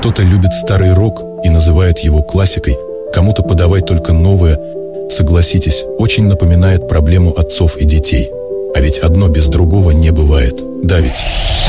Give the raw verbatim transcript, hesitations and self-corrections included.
Кто-то любит старый рок и называет его классикой, кому-то подавай только новое. Согласитесь, очень напоминает проблему отцов и детей. А ведь одно без другого не бывает. Да ведь?